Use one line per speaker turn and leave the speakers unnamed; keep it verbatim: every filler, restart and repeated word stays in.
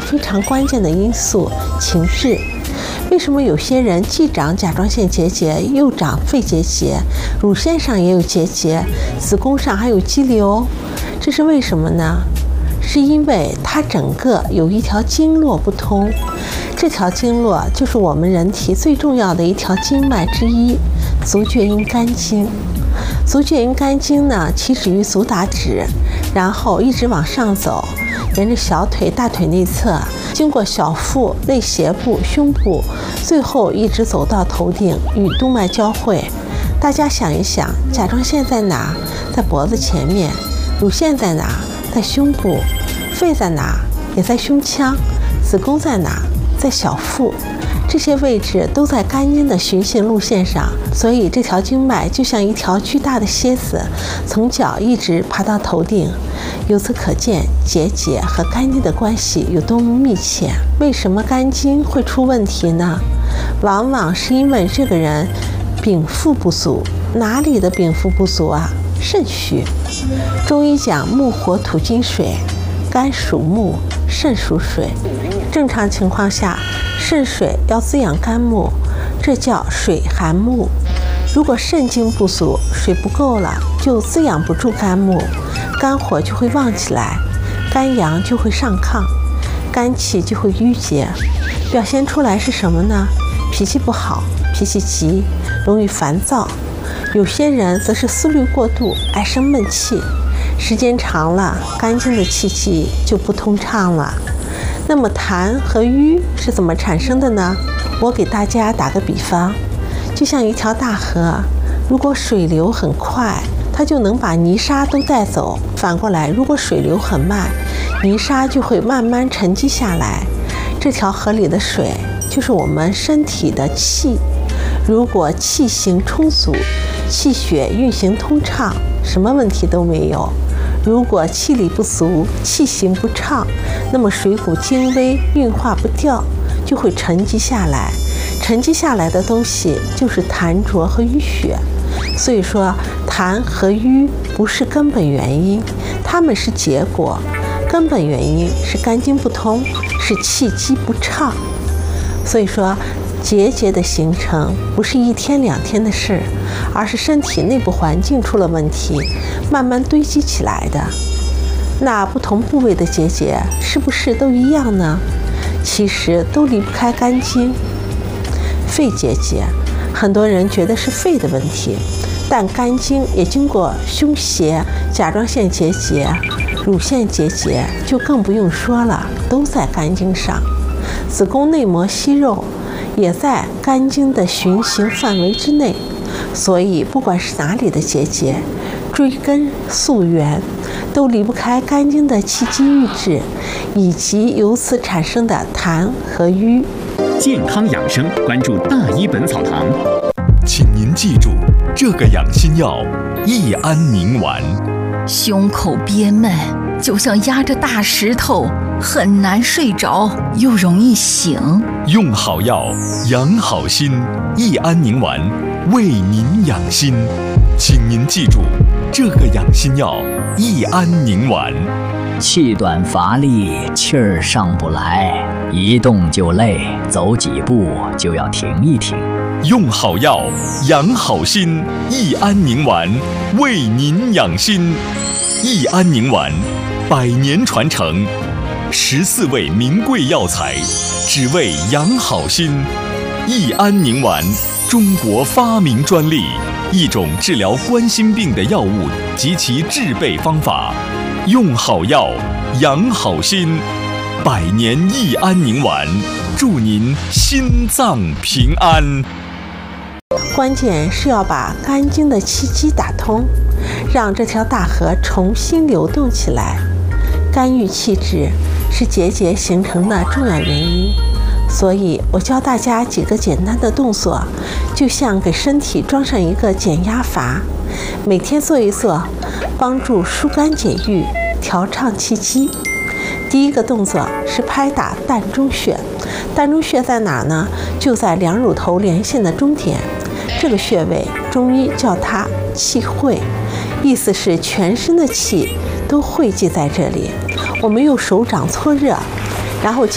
非常关键的因素——情志。为什么有些人既长甲状腺结节，又长肺结节，乳腺上也有结节，子宫上还有肌瘤？这是为什么呢？是因为它整个有一条经络不通。这条经络就是我们人体最重要的一条经脉之一——足厥阴肝经。足厥阴肝经呢，起始于足大趾，然后一直往上走，沿着小腿、大腿内侧，经过小腹、内胁部、胸部，最后一直走到头顶，与督脉交汇。大家想一想，甲状腺在哪？在脖子前面。乳腺在哪？在胸部。肺在哪？也在胸腔。子宫在哪？在小腹。这些位置都在肝经的循行路线上，所以这条经脉就像一条巨大的蝎子，从脚一直爬到头顶。由此可见，结节和肝经的关系有多么密切。为什么肝经会出问题呢？往往是因为这个人禀赋不足。哪里的禀赋不足啊？肾虚。中医讲木火土金水，肝属木，肾属水。正常情况下，肾水要滋养肝木，这叫水寒木。如果肾精不足，水不够了，就滋养不住肝木，肝火就会旺起来，肝阳就会上亢，肝气就会郁结。表现出来是什么呢？脾气不好，脾气急，容易烦躁。有些人则是思虑过度，爱生闷气，时间长了，肝经的气机就不通畅了。那么痰和瘀是怎么产生的呢？我给大家打个比方，就像一条大河，如果水流很快，它就能把泥沙都带走；反过来，如果水流很慢，泥沙就会慢慢沉积下来。这条河里的水就是我们身体的气。如果气行充足，气血运行通畅，什么问题都没有。如果气力不足，气行不畅，那么水谷精微，运化不掉，就会沉积下来。沉积下来的东西就是痰浊和淤血。所以说，痰和瘀不是根本原因，它们是结果。根本原因是肝经不通，是气机不畅。所以说，结节的形成不是一天两天的事，而是身体内部环境出了问题，慢慢堆积起来的。那不同部位的结节是不是都一样呢？其实都离不开肝经。肺结节，很多人觉得是肺的问题，但肝经也经过胸胁、甲状腺结节、乳腺结节，就更不用说了，都在肝经上。子宫内膜息肉也在肝经的循行范围之内，所以不管是哪里的结节，追根溯源，都离不开肝经的气机郁滞，以及由此产生的痰和瘀。
健康养生，关注大医本草堂。
请您记住，这个养心药益安宁丸。
胸口憋闷，就像压着大石头，很难睡着，又容易醒。
用好药，养好心。益安宁丸为您养心。请您记住，这个养心药益安宁丸。
气短乏力，气儿上不来，一动就累，走几步就要停一停。
用好药，养好心。益安宁丸为您养心。益安宁丸，百年传承，十四味名贵药材，只为养好心。益安宁丸，中国发明专利，一种治疗冠心病的药物及其制备方法。用好药，养好心。百年益安宁丸，祝您心脏平安。
关键是要把肝经的气机打通，让这条大河重新流动起来。肝郁气滞是结节形成的重要原因，所以我教大家几个简单的动作，就像给身体装上一个减压阀，每天做一做，帮助疏肝解郁，调畅气机。第一个动作是拍打膻中穴，膻中穴在哪呢？就在两乳头连线的中点。这个穴位中医叫它气汇，意思是全身的气都汇集在这里。我们用手掌搓热，然后